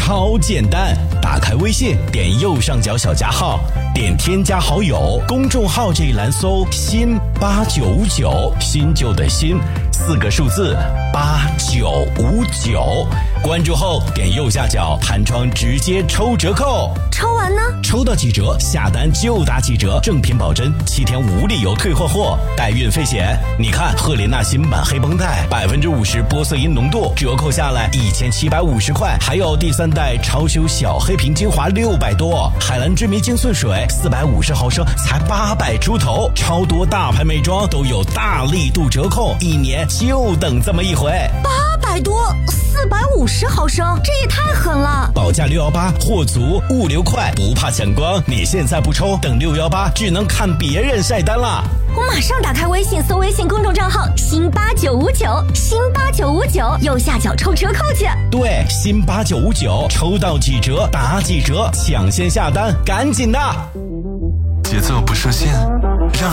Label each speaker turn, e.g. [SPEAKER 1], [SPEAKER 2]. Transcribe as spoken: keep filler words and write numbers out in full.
[SPEAKER 1] 超简单，打开微信，点右上角小加号，点添加好友，公众号这一栏搜新八九五九，新旧的新，四个数字八九五九，关注后点右下角弹窗直接抽折扣，
[SPEAKER 2] 抽完呢？
[SPEAKER 1] 抽到几折下单就打几折，正品保真，七天无理由退货货，带运费险。你看赫莲娜新版黑绷带，百分之五十玻色因浓度，折扣下来一千七百五十块，还有第三代超修小黑瓶精华六百多，海蓝之谜精粹水四百五十毫升才八百出头，超多大牌美妆都有大力度折扣，一年就等这么一回。
[SPEAKER 2] 八百多，四百五十毫升，这也太狠了！
[SPEAKER 1] 保价六一八，货足物流快，不怕抢光。你现在不抽，等六一八只能看别人晒单了。
[SPEAKER 2] 我马上打开微信，搜微信公众账号新八九五九，新八九五九，右下角抽折扣去。
[SPEAKER 1] 对，新八九五九，抽到几折打几折，抢先下单，赶紧的！
[SPEAKER 3] 节奏不设限，让